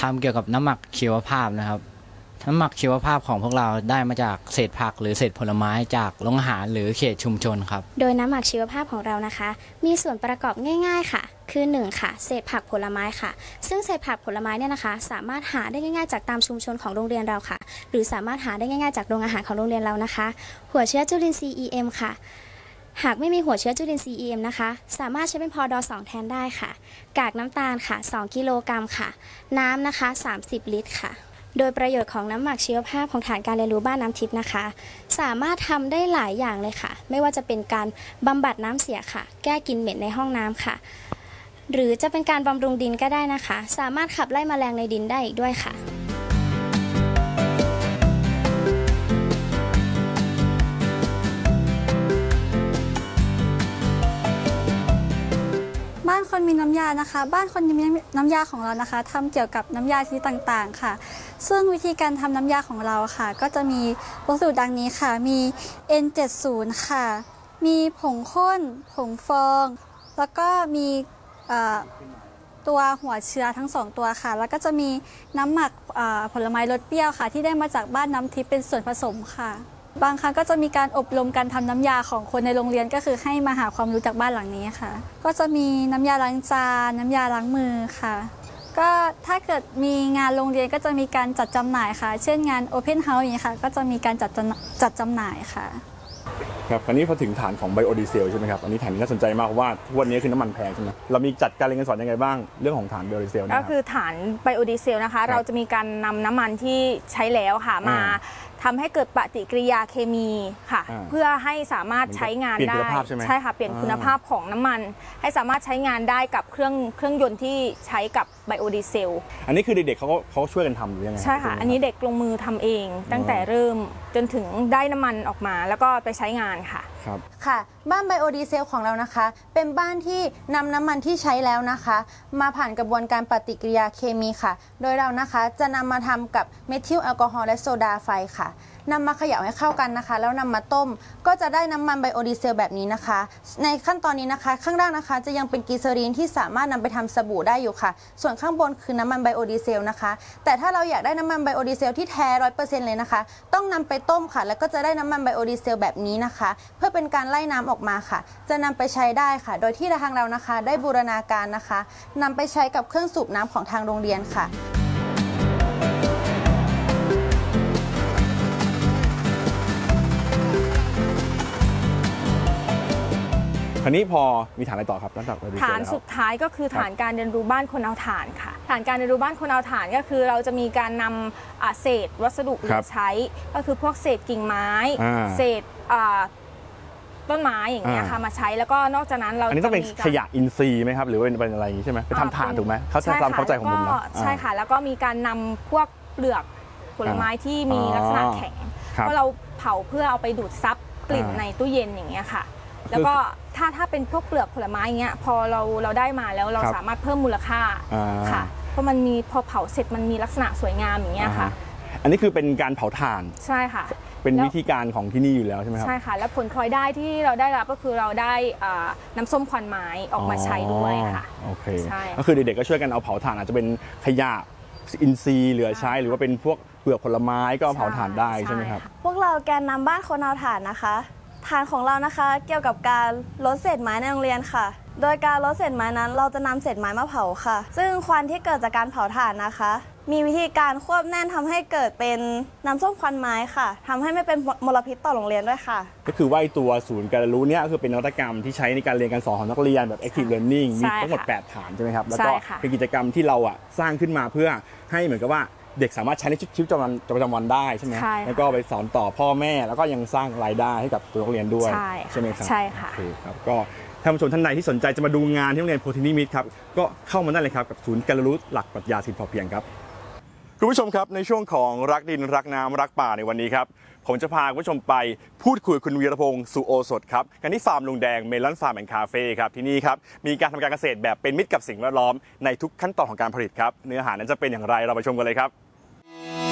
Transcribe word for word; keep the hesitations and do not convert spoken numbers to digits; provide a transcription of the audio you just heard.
ำเกี่ยวกับน้ำหมักชีวภาพนะครับน้ำหมักชีวภาพของพวกเราได้มาจากเศษผักหรือเศษผลไม้จากโรงอาหารหรือเขตชุมชนครับโดยน้ำหมักชีวภาพของเรานะคะมีส่วนประกอบง่ายๆค่ะคือหนึ่งค่ะเศษผักผลไม้ค่ะซึ่งเศษผักผลไม้เนี่ยนะคะสามารถหาได้ง่ายๆจากตามชุมชนของโรงเรียนเราค่ะหรือสามารถหาได้ง่ายๆจากโรงอาหารของโรงเรียนเรานะคะหัวเชื้อจุลินทรีย์ อี เอ็ม ค่ะหากไม่มีหัวเชื้อจุลินทรีย์ อี เอ็ม นะคะสามารถใช้เป็นพอดอสองแทนได้ค่ะกากน้ำตาลค่ะสองกิโลกรัมค่ะน้ำนะคะสามสิบลิตรค่ะโดยประโยชน์ของน้ำหมักชีวภาพของฐานการเรียนรู้บ้านน้ำทิพย์นะคะสามารถทำได้หลายอย่างเลยค่ะไม่ว่าจะเป็นการบำบัดน้ำเสียค่ะแก้กลิ่นเหม็นในห้องน้ำค่ะหรือจะเป็นการบำรุงดินก็ได้นะคะสามารถขับไล่แมลงในดินได้อีกด้วยค่ะบ้านคนมีน้ำยานะคะบ้านคนมีน้ำยาของเรานะคะทำเกี่ยวกับน้ำยาชนิดต่างๆค่ะซึ่งวิธีการทำน้ำยาของเราค่ะก็จะมีวัสดุดังนี้ค่ะมี เอ็น เจ็ดสิบ ค่ะมีผงข้นผงฟองแล้วก็มีตัวหัวเชื้อทั้งสองตัวค่ะแล้วก็จะมีน้ำหมักผลไม้รสเปรี้ยวค่ะที่ได้มาจากบ้านน้ำทิพย์เป็นส่วนผสมค่ะบางครั้งก็จะมีการอบรมการทำน้ำยาของคนในโรงเรียนก็คือให้มาหาความรู้จากบ้านหลังนี้ค่ะก็จะมีน้ำยาล้างจานน้ำยาล้างมือค่ะก็ถ้าเกิดมีงานโรงเรียนก็จะมีการจัดจำหน่ายค่ะเช่นงาน Open House อย่างนี้ค่ะก็จะมีการจัดจัดจำหน่ายค่ะครับคราวนี้พอถึงฐานของไบโอดีเซลใช่ไหมครับอันนี้ฐานนี้น่าสนใจมากเพราะว่าวันนี้คือน้ำมันแพงใช่ไหมเรามีจัดการเรียนการสอนยังไงบ้างเรื่องของฐานไบโอดีเซลก็คือฐานไบโอดีเซลนะคะเราจะมีการนำน้ำมันที่ใช้แล้วค่ะมาทำให้เกิดปฏิกิริยาเคมีค่ะเพื่อให้สามารถใช้งานได้ใช่ค่ะเปลี่ยนคุณภาพของน้ำมันให้สามารถใช้งานได้กับเครื่องเครื่องยนต์ที่ใช้กับไบโอดีเซลอันนี้คือเด็กๆเขาเขาช่วยกันทำหรือยังไงใช่ค่ะอันนี้เด็กลงมือทำเองตั้งแต่เริ่มจนถึงได้น้ำมันออกมาแล้วก็ไปใช้งานค่ะครับค่ะบ้านไบโอดีเซลของเรานะคะเป็นบ้านที่นำน้ำมันที่ใช้แล้วนะคะมาผ่านกระบวนการปฏิกิริยาเคมีค่ะโดยเรานะคะจะนำมาทำกับเมทิลแอลกอฮอล์และโซดาไฟค่ะนำมาเขย่าให้เข้ากันนะคะแล้วนำมาต้มก็จะได้น้ำมันไบโอดีเซลแบบนี้นะคะในขั้นตอนนี้นะคะข้างล่างนะคะจะยังเป็นกลีเซอรีนที่สามารถนำไปทำสบู่ได้อยู่ค่ะส่วนข้างบนคือน้ำมันไบโอดีเซลนะคะแต่ถ้าเราอยากได้น้ำมันไบโอดีเซลที่แท้ ร้อยเปอร์เซ็นต์ เลยนะคะต้องนำไปต้มค่ะแล้วก็จะได้น้ำมันไบโอดีเซลแบบนี้นะคะเพื่อเป็นการไล่น้ำออกมาค่ะจะนำไปใช้ได้ค่ะโดยที่ทางเรานะคะได้บูรณาการนะคะนำไปใช้กับเครื่องสูบน้ำของทางโรงเรียนค่ะคราวนี้พอมีฐานอะไรต่อครับนอกจากฐานสุดท้ายก็คือฐานการเรียนรู้บ้านคนเอาถ่านค่ะฐานการเรียนรู้บ้านคนเอาถ่านก็คือเราจะมีการนำเศษวัสดุเหลือใช้ก็คือพวกเศษกิ่งไม้เศษต้นไม้อย่างเงี้ยค่ะมาใช้แล้วก็นอกจากนั้นเราอันนี้ต้องเป็นขยะอินทรีย์ไหมครับหรือเป็นอะไรอย่างนี้ใช่ไหมไปทำถ่านถูกไหมเขาใช้ความเข้าใจของผมนะใช่ค่ะแล้วก็มีการนำพวกเปลือกผลไม้ที่มีลักษณะแข็งเพราะเราเผาเพื่อเอาไปดูดซับกลิ่นในตู้เย็นอย่างเงี้ยค่ะแล้วก็ถ้าถ้าเป็นพวกเปลือกผลไม้เงี้ยพอเราเราได้มาแล้วเราสามารถเพิ่มมูลค่าค่ะเพราะมันมีพอเผาเสร็จมันมีลักษณะสวยงามอย่างเงี้ยค่ะอันนี้คือเป็นการเผาถ่านใช่ค่ะเป็นวิธีการของที่นี่อยู่แล้วใช่ไหมครับใช่ค่ะแล้วผลพลอยได้ที่เราได้รับก็คือเราได้น้ำส้มควันไม้ออกมาใช้ด้วยค่ะโอเคก็คือเด็กๆก็ช่วยกันเอาเผาถ่านอาจจะเป็นขยะอินทรีย์เหลือใช้หรือว่าเป็นพวกเปลือกผลไม้ก็เผาถ่านได้ใช่ไหมครับพวกเราแกนนำบ้านคนเอาถ่านนะคะฐานของเรานะคะเกี่ยวกับการลดเศษไม้ในโรงเรียนค่ะโดยการลดเศษไม้นั้นเราจะนำเศษไม้มาเผาค่ะซึ่งควันที่เกิดจากการเผาถ่านนะคะมีวิธีการควบแน่นทำให้เกิดเป็นน้ำส้มควันไม้ค่ะทำให้ไม่เป็นมลพิษต่อโรงเรียนด้วยค่ะก็คือว่าตัวศูนย์การเรียนรู้เนี่ยคือเป็นนวัตกรรมที่ใช้ในการเรียนการสอนของนักเรียนแบบ active learning มีทั้งหมดแปดฐานใช่ไหมครับแล้วก็เป็นกิจกรรมที่เราอ่ะสร้างขึ้นมาเพื่อให้เหมือนกับว่าเด็กสามารถใช้ในชีวิตประจำวันได้ใช่ไหมแล้วก็ไปสอนต่อพ่อแม่แล้วก็ยังสร้างรายได้ให้กับตัวนักเรียนด้วยใช่ไหมครับใช่ค่ะครับก็ท่านผู้ชมท่านใดที่สนใจจะมาดูงานที่โรงเรียนโพธินิมิตรครับก็เข้ามาได้เลยครับกับศูนย์การเรียนรู้หลักปรัชญาเศรษฐกิจพอเพียงครับคุณผู้ชมครับในช่วงของรักดินรักน้ำรักป่าในวันนี้ครับผมจะพาคุณผู้ชมไปพูดคุยคุณวีรพงศ์สุโอสถครับกันที่ฟาร์มลุงแดงเมลอนฟาร์มแอนด์คาเฟ่ครับที่นี่ครับมีการทำการเกษตรแบบเป็นมิตรกับสิ่งแวดล้อมในทุกขั้นตอนของการผลิตครับเนื้อหานั้นจะเป็นอย่างไรเราไปชมกันเลยครับ